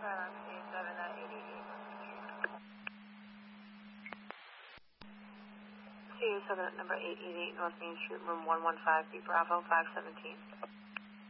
C7 at number 888 North Main Street, room 115, B Bravo 517.